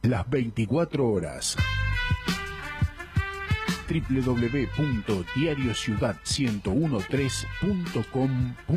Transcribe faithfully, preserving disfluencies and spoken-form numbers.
las veinticuatro horas. doble u doble u doble u punto diario ciudad ciento trece punto com